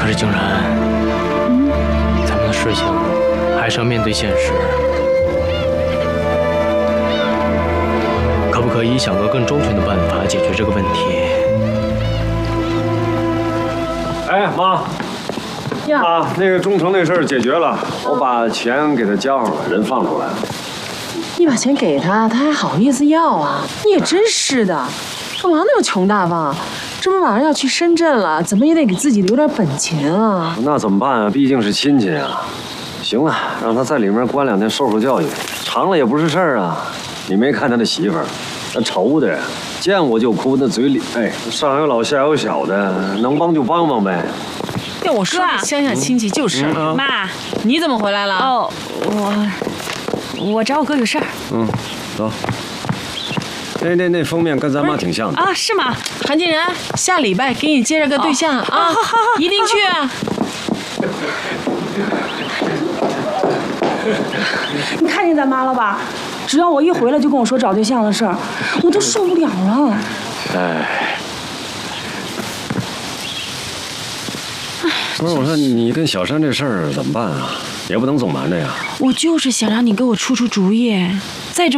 可是景然，咱们的事情还是要面对现实。可不可以想个更周全的办法解决这个问题？ 哎，妈，妈，那个忠诚那事儿解决了，我把钱给他交上了，人放出来了。 你把钱给他，他还好意思要啊？你也真是的，干嘛那么穷大方？这不马上要去深圳了，怎么也得给自己留点本钱啊！ 那怎么办啊？毕竟是亲戚啊。行了，让他在里面关2天受受教育，长了也不是事儿啊。你没看他的媳妇儿，那愁的，见我就哭，那嘴里，哎，上有老下有小的，能帮就帮帮呗。 要我说，乡下亲戚就是。 妈， 你怎么回来了？ 哦，我找我哥有事儿。 走。那封面跟咱妈挺像的啊，是吗？ 韩静然，下礼拜给你介绍个对象啊， 好， 一定去啊！ 你看见咱妈了吧？只要我一回来就跟我说找对象的事儿，我都受不了了。 哎，不是，我说你跟小山这事儿怎么办啊？也不能总瞒着呀。 我就是想让你给我出出主意。再这